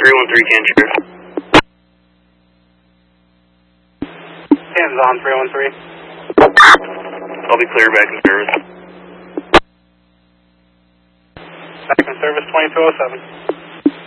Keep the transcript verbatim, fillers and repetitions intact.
three one three, can sheriff. Hands on three one three. I'll be clear back in service. Back in service twenty-two oh seven.